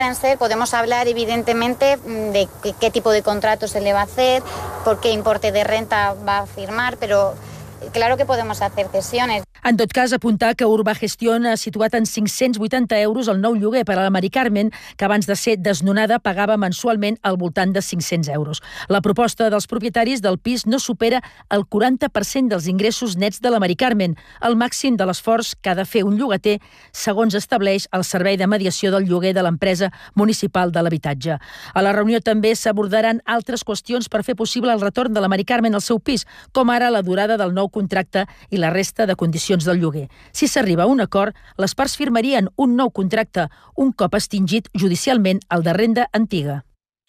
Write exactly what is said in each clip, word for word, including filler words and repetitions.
Podemos hablar evidentemente de qué tipo de contrato se le va a hacer, por qué importe de renta va a firmar, pero claro que podemos hacer cesiones. En tot cas, apuntar que Urba Gestión ha situat en cinc-cents vuitanta euros el nou lloguer per a la Mari Carmen, que abans de ser desnonada pagava mensualment al voltant de cinc-cents euros. La proposta dels propietaris del pis no supera el quaranta per cent dels ingressos nets de la Mari Carmen, el màxim de l'esforç que ha de fer un llogater, segons estableix el Servei de Mediació del Lloguer de l'Empresa Municipal de l'Habitatge. A la reunió també s'abordaran altres qüestions per fer possible el retorn de la Mari Carmen al seu pis, com ara la durada del nou contracte i la resta de condicions del lloguer. Si s'arriba a un acord, les parts firmarien un nou contracte un cop extingit judicialment el de renda antiga.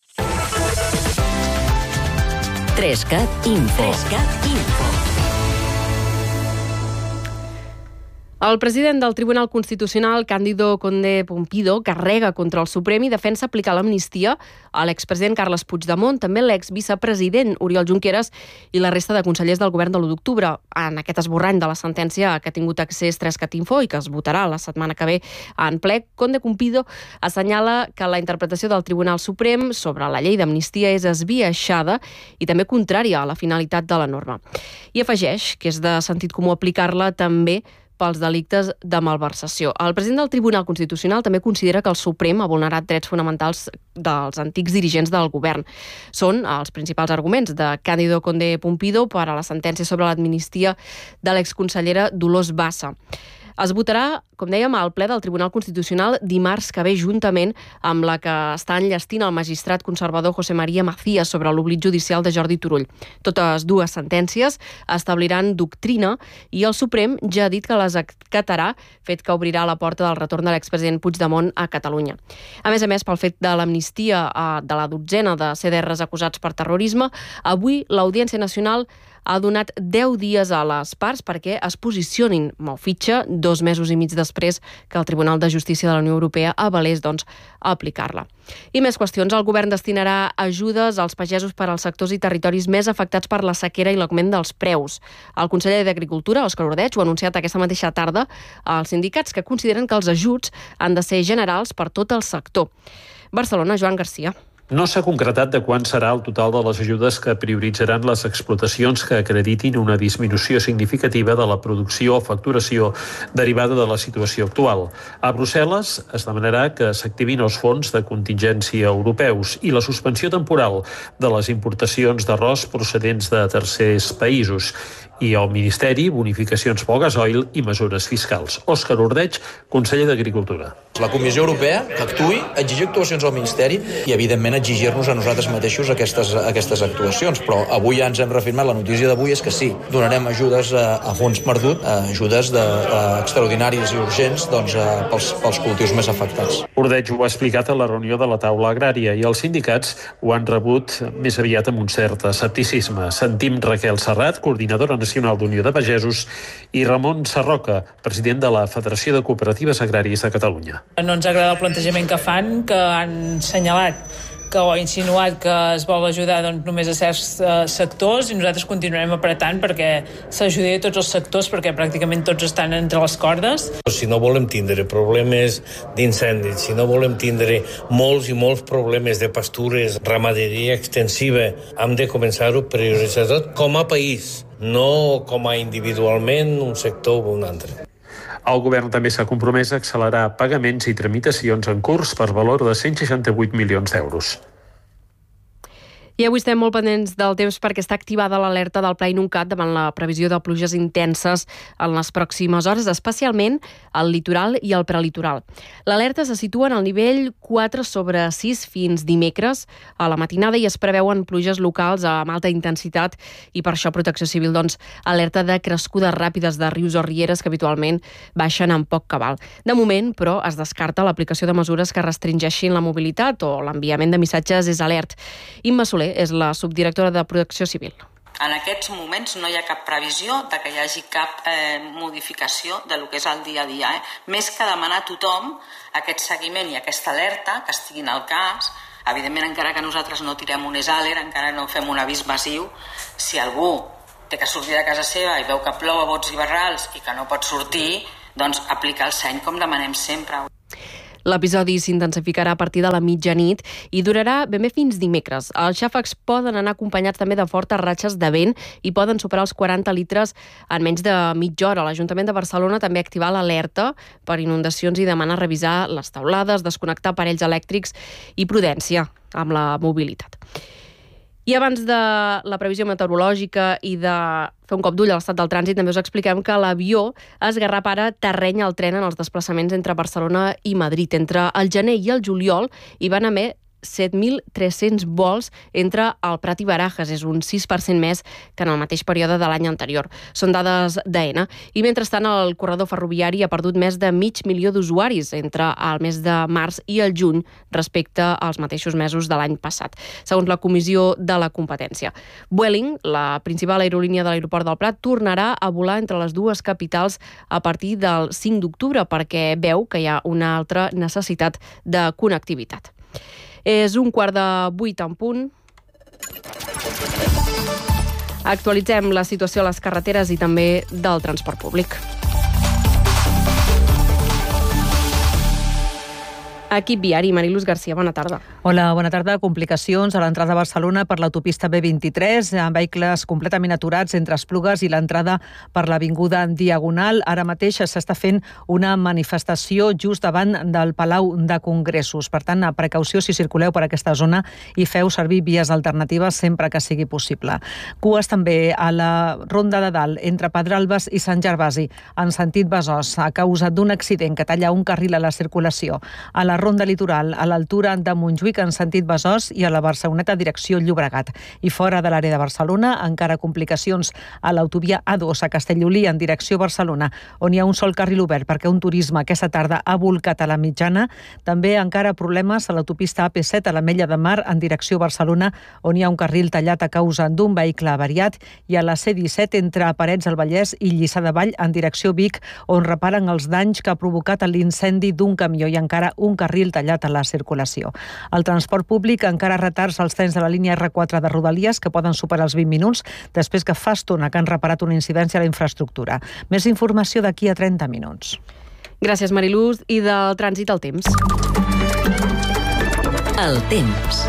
Trescat Info. Trescat Info. El president del Tribunal Constitucional, Cándido Condé Pumpido, carrega contra el Suprem i defensa aplicar l'amnistia a l'expresident Carles Puigdemont, també l'exvicepresident Oriol Junqueras i la resta de consellers del govern de l'u d'octubre. En aquest esborrany de la sentència que ha tingut accés Trescat Info i que es votarà la setmana que ve en ple, Condé Pumpido assenyala que la interpretació del Tribunal Suprem sobre la llei d'amnistia és esbiaixada i també contrària a la finalitat de la norma. I afegeix que és de sentit comú aplicar-la també pels delictes de malversació. El president del Tribunal Constitucional també considera que el Suprem ha vulnerat drets fonamentals dels antics dirigents del govern. Són els principals arguments de Cándido Condé Pumpido per a la sentència sobre l'amnistia de l'exconsellera Dolors Bassa. Es votarà, com dèiem, al ple del Tribunal Constitucional dimarts que ve, juntament amb la que està enllestint el magistrat conservador José María Macías sobre l'oblit judicial de Jordi Turull. Totes dues sentències establiran doctrina i el Suprem ja ha dit que les acatarà, fet que obrirà la porta del retorn de l'expresident Puigdemont a Catalunya. A més a més, pel fet de l'amnistia de la dotzena de C D Rs acusats per terrorisme, avui l'Audiència Nacional ha donat deu dies a les parts perquè es posicionin mou fitxa dos mesos i mig després que el Tribunal de Justícia de la Unió Europea avalés doncs, a aplicar-la. I més qüestions. El govern destinarà ajudes als pagesos per als sectors i territoris més afectats per la sequera i l'augment dels preus. El conseller d'Agricultura, Òscar Ordeig, ho ha anunciat aquesta mateixa tarda als sindicats, que consideren que els ajuts han de ser generals per tot el sector. Barcelona, Joan Garcia. No s'ha concretat de quan serà el total de les ajudes que prioritzaran les explotacions que acreditin una disminució significativa de la producció o facturació derivada de la situació actual. A Brussel·les es demanarà que s'activin els fons de contingència europeus i la suspensió temporal de les importacions d'arròs procedents de tercers països. I al Ministeri, bonificacions pel gasoil i mesures fiscals. Òscar Ordeig, conseller d'Agricultura. La Comissió Europea que actuï, exigir actuacions al Ministeri i, evidentment, exigir-nos a nosaltres mateixos aquestes, aquestes actuacions. Però avui ja ens hem reafirmat, la notícia d'avui és que sí, donarem ajudes a, a fons perdut, a ajudes de, a extraordinàries i urgents doncs, a, pels, pels cultius més afectats. Ordeig ho ha explicat a la reunió de la taula agrària i els sindicats ho han rebut més aviat amb un cert escepticisme. Sentim Raquel Serrat, coordinadora nacional d'Unió de Pagesos, i Ramon Sarroca, president de la Federació de Cooperatives Agràries de Catalunya. No ens agrada el plantejament que fan, que han assenyalat que o insinuat que es vol ajudar doncs, només a certs uh, sectors, i nosaltres continuarem apretant perquè s'ajudi a tots els sectors, perquè pràcticament tots estan entre les cordes. Si no volem tindre problemes d'incendis, si no volem tindre molts i molts problemes de pastures, ramaderia extensiva, hem de començar-ho a prioritzar tot com a país, no com a individualment un sector o un altre. El govern també s'ha compromès a accelerar pagaments i tramitacions en curs per valor de cent seixanta-vuit milions d'euros. I avui estem molt pendents del temps perquè està activada l'alerta del Pla Inuncat davant la previsió de pluges intenses en les pròximes hores, especialment al litoral i al prelitoral. L'alerta se situa en el nivell quatre sobre sis fins dimecres a la matinada i es preveuen pluges locals amb alta intensitat i per això Protecció Civil doncs, alerta de crescudes ràpides de rius o rieres que habitualment baixen amb poc cabal. De moment, però, es descarta l'aplicació de mesures que restringeixin la mobilitat o l'enviament de missatges és alert. Imma Soler és la subdirectora de Protecció Civil. En aquests moments no hi ha cap previsió de que hi hagi cap eh, modificació de lo que és el dia a dia. Eh? Més que demanar a tothom aquest seguiment i aquesta alerta, que estiguin al cas. Evidentment, encara que nosaltres no tirem un esàler, encara no fem un avís massiu, si algú té que sortir de casa seva i veu que plou a bots i barrals i que no pot sortir, doncs aplicar el seny com demanem sempre. L'episodi s'intensificarà a partir de la mitjanit i durarà ben bé fins dimecres. Els xàfecs poden anar acompanyats també de fortes ratxes de vent i poden superar els quaranta litres en menys de mitja hora. L'Ajuntament de Barcelona també ha activat l'alerta per inundacions i demana revisar les teulades, desconnectar aparells elèctrics i prudència amb la mobilitat. I abans de la previsió meteorològica i de fer un cop d'ull a l'estat del trànsit, també us expliquem que l'avió esgarrapa ara terreny al tren en els desplaçaments entre Barcelona i Madrid. Entre el gener i el juliol hi van haver set mil tres-cents vols entre el Prat i Barajas, és un sis per cent més que en el mateix període de l'any anterior. Són dades d'Aena. I mentrestant, el corredor ferroviari ha perdut més de mig milió d'usuaris entre el mes de març i el juny respecte als mateixos mesos de l'any passat, segons la Comissió de la Competència. Vueling, la principal aerolínia de l'aeroport del Prat, tornarà a volar entre les dues capitals a partir del cinc d'octubre perquè veu que hi ha una altra necessitat de connectivitat. És un quart de vuit en punt. Actualitzem la situació a les carreteres i també del transport públic. Equip viari, Mariluz Garcia, bona tarda. Hola, bona tarda. Complicacions a l'entrada a Barcelona per l'autopista B vint-i-tres, amb vehicles completament aturats entre Esplugues i l'entrada per l'avinguda Diagonal. Ara mateix s'està fent una manifestació just davant del Palau de Congressos. Per tant, a precaució si circuleu per aquesta zona i feu servir vies alternatives sempre que sigui possible. Cues també a la Ronda de Dalt, entre Pedralbes i Sant Gervasi, en sentit Besòs, a causa d'un accident que talla un carril a la circulació. A la Ronda Litoral, a l'altura de Montjuïc en sentit Besòs i a la Barceloneta direcció Llobregat. I fora de l'àrea de Barcelona, encara complicacions a l'autovia A dos a Castellolí en direcció Barcelona, on hi ha un sol carril obert perquè un turisme aquesta tarda ha volcat a la mitjana. També encara problemes a l'autopista A P set a l'Ametlla de Mar en direcció Barcelona, on hi ha un carril tallat a causa d'un vehicle avariat, i a la C disset entre Parets del Vallès i Lliçà de Vall en direcció Vic, on reparen els danys que ha provocat l'incendi d'un camió i encara un carril tallat a la circulació. El transport públic encara retards als trens de la línia R quatre de Rodalies, que poden superar els vint minuts, després que fa estona que han reparat una incidència a la infraestructura. Més informació d'aquí a trenta minuts. Gràcies, Mariluz. I del trànsit al temps. El temps.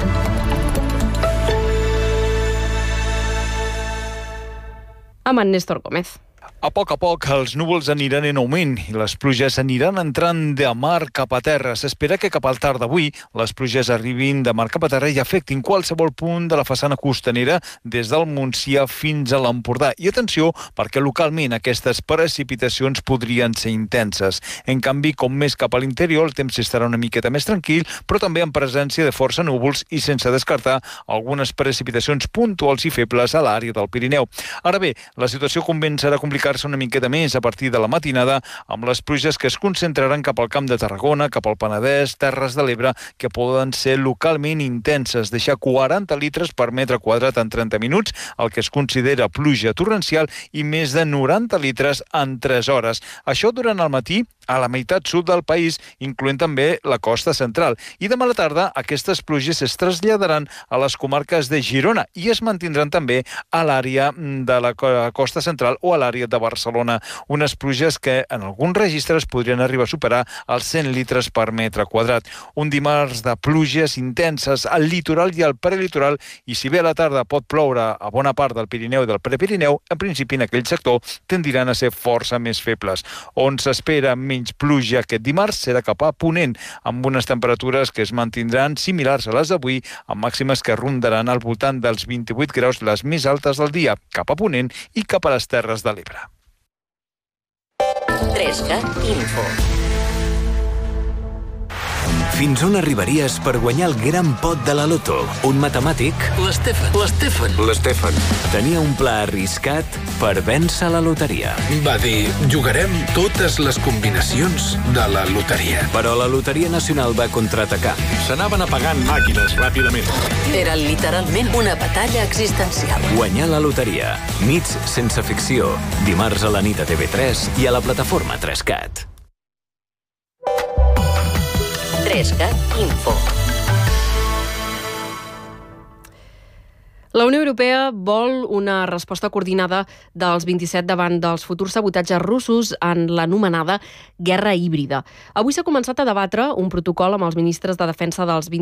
Amb en Néstor Gómez. A poc a poc els núvols aniran en augment i les pluges aniran entrant de mar cap a terra. S'espera que cap al tard d'avui les pluges arribin de mar cap a terra i afectin qualsevol punt de la façana costanera des del Montsià fins a l'Empordà. I atenció, perquè localment aquestes precipitacions podrien ser intenses. En canvi, com més cap a l'interior, el temps estarà una miqueta més tranquil, però també en presència de força núvols i sense descartar algunes precipitacions puntuals i febles a l'àrea del Pirineu. Ara bé, la situació començarà a complicar una miqueta més a partir de la matinada amb les pluges que es concentraran cap al Camp de Tarragona, cap al Penedès, Terres de l'Ebre, que poden ser localment intenses, deixar quaranta litres per metre quadrat en trenta minuts, el que es considera pluja torrencial, i més de noranta litres en tres hores. Això durant el matí a la meitat sud del país, incloent també la costa central. I demà a la tarda aquestes pluges es traslladaran a les comarques de Girona i es mantindran també a l'àrea de la costa central o a l'àrea de Barcelona. Unes pluges que en alguns registres podrien arribar a superar els cent litres per metre quadrat. Un dimarts de pluges intenses al litoral i al prelitoral, i si bé a la tarda pot ploure a bona part del Pirineu i del Prepirineu, en principi en aquell sector tendiran a ser força més febles. On s'espera menys pluja aquest dimarts serà cap a Ponent, amb unes temperatures que es mantindran similars a les d'avui, amb màximes que rondaran al voltant dels vint-i-vuit graus, les més altes del dia, cap a Ponent i cap a les Terres de l'Ebre. tres cat Info. Fins on arribaries per guanyar el gran pot de la loto? Un matemàtic? L'Estefan. L'Estefan. L'Estefan. Tenia un pla arriscat per vèncer la loteria. Va dir, jugarem totes les combinacions de la loteria. Però la Loteria Nacional va contraatacar. S'anaven apagant màquines ràpidament. Era literalment una batalla existencial. Guanyar la loteria. Nits sense ficció. Dimarts a la nit a T V tres i a la plataforma tres cat. tres cat Info. La Unió Europea vol una resposta coordinada dels vint-i-set davant dels futurs sabotatges russos en l'anomenada guerra híbrida. Avui s'ha començat a debatre un protocol amb els ministres de defensa dels